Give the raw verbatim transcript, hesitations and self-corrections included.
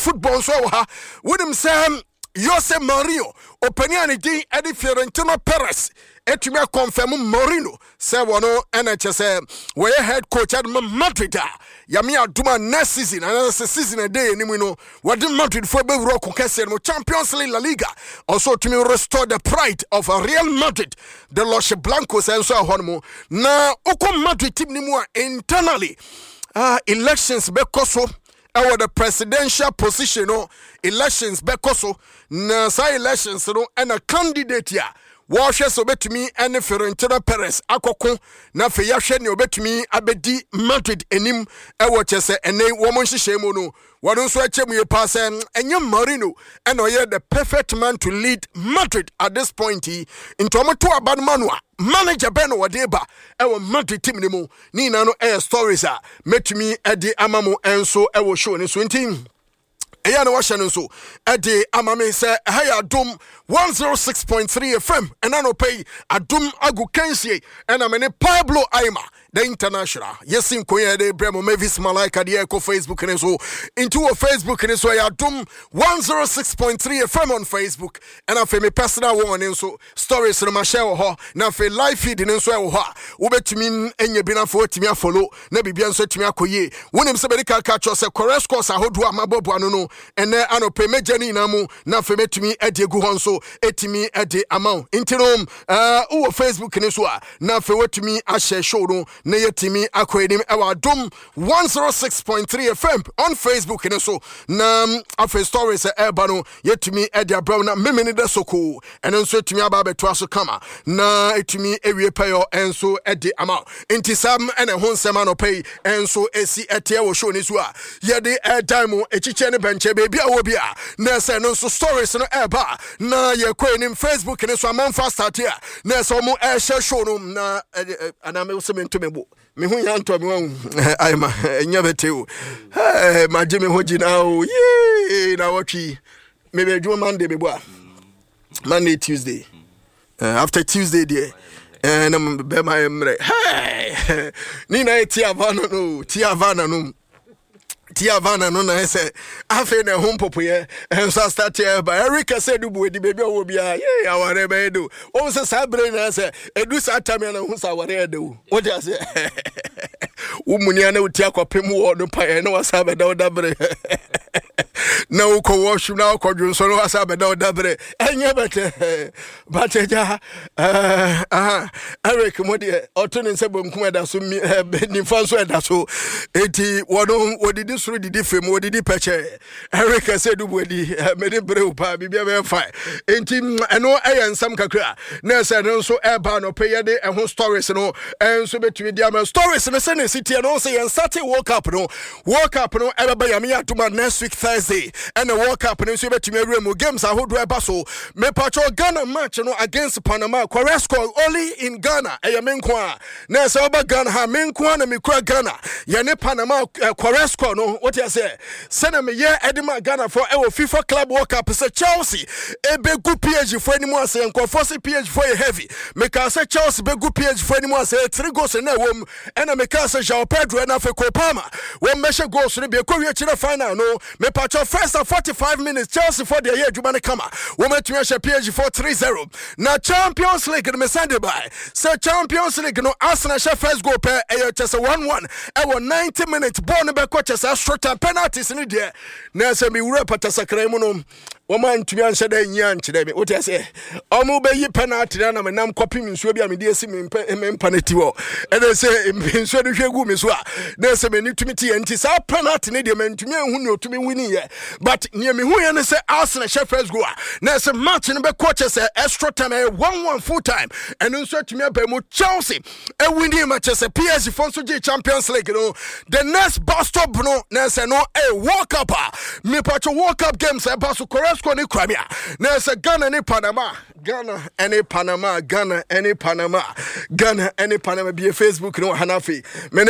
football so ha. Wouldn't say Jose Mourinho opinion di Eddie Fiorentino Perez. Etumi confirm Mourinho say wono N H S we head coach at Madrid. Yami aduma next season and season a day ni no what Madrid for be rock kese no Champions League La Liga also to restore the pride of Real Madrid the Los Blancos and so on na uko Madrid team ni mu internally uh, elections be koso our the presidential position no elections be koso na say elections no and a candidate ya Washe so betumi ene Fiorentino Perez akoko na fe yahwe ne obetumi abedi Madrid enim ewo chese ene wo mo nhihye mu no wonu so achemu ye pass enye Mourinho and oye the perfect man to lead Madrid at this point into omoto abanmanua manager Beno Wadeba ewo Madrid team ne mu ni na no air stories a metumi edi amamo enso ewo show ne so ntin Eya na washa nso ede amame se haya dum one oh six point three F M and ano pay adum agu kensie and amene Pablo Aima the international yes in koye de bremo Mavis Malaika de ko Facebook and so into a Facebook and so ya dum one oh six point three F M on Facebook and afi me personal one and so stories no ma share ho na afi live feed and so e ho wo betumi enye bi na fo timi follow na bibia nso timi akoye wonim se be ka catch us correscos ahodo amabobo anu no ene anope mejani na mu na fe metumi ade gu hon so etimi ade amount intinom uh wo Facebook ni so a na fe wetumi a share show no na yetimi akoenim ewa dum one oh six point three F M on Facebook ni so na afa stories e eba no yetumi ade abrow na memeni de soko ene nso etumi aba beto aso kama na etumi ewie payo enso ade amount intisam ene honsem anope enso esi ete wo show ni so a yede airtime echiche ne benche baby a wo bia na say no so stories no eba na ye kwenim Facebook ne so amanfa start here na so mo e share show no na ana me so me ntomebo me hu ya nto me wan ai ma nya beteu eh ma je me hoji na o ye na watchi me be ju Monday be boa Monday Tuesday uh, after Tuesday there and I'm be my emre hey ni na ti avana no ti avana no Tia Vanna no na say afi na hom popoye enso start here by Erica said bu edi baby owo bia ye aware be do o se sabre na say edu satame na hu sa aware do o ja say umuni ana uti akopem wo no pa na wasa be da dabre na uko wash na uko dwunso no wasa be da dabre enye bete bateja eh ah Eric modi oto ne nse bonkum eda so ni fanso eda so eti wono wodidi suru didi fem wodidi peche Eric said du bodi me de breu pa bibia be fa enti eno eyensam kakra na se no so eba no peye de ehun stories no enso betumi dia ma stories no se ne city no se yensate woke up no woke up no eba ya me atuma next week Thursday and the woke up no so betumi awremu games ahodo eba so me pacho Ghana match no against Panama Quaresco only in Ghana eyemenkwa na se oba Ghana ha menkwa na me kura Ghana ye ne Panama Quaresco no what you say send me ye edema Ghana for e FIFA club world cup say Chelsea e be gu P S G for any more say enko for P S G for heavy make us say Chelsea be gu P S G for any more say three goals na wom and make us say João Pedro na fe Copama when measure goals no be ko wi chire final no me patch first and forty-five minutes Chelsea for the year djuma ne kama wo metumi she P S G for three zero na Champions League me send by say Champions League no Arsenal she first goal per e just one one e wo ninety minutes ball no be ko just short time penalties ni there na say me wura patasakran mu no wo man tumi anse da nyi anche me what you say omo be yi penalty na me nam copy me nsuo bi a me de esi me penalty wo e dey say nsuo de hwegu me so a na say me ni tumi ti anti sa penalty ni de me ntumi anhu ni otumi wini ye but near me hu ye ne say Arsenal Sheffield go na say match no be coach say extra time one one full time and nsuo tumi aba mu Chelsea e wini match say P S G for so G Champions League no the next bus stop no na say no e walk up me patch walk up games e pass Corresco ni Crimea na say Ghana ni Panama Ghana any Panama Ghana any Panama Ghana any Panama be Facebook no hanafi